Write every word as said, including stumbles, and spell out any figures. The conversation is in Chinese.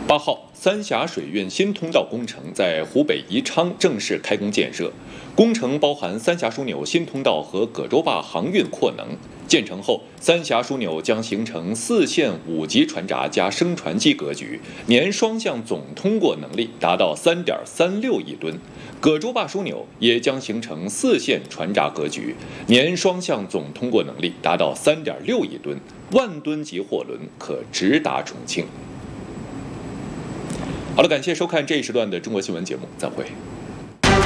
八号，三峡水运新通道工程在湖北宜昌正式开工建设。工程包含三峡枢纽新通道和葛洲坝航运扩能。建成后，三峡枢纽将形成四线五级船闸加升船机格局，年双向总通过能力达到三点三六亿吨。葛洲坝枢纽也将形成四线船闸格局，年双向总通过能力达到三点六亿吨，万吨级货轮可直达重庆。好了，感谢收看这一时段的中国新闻节目，再会。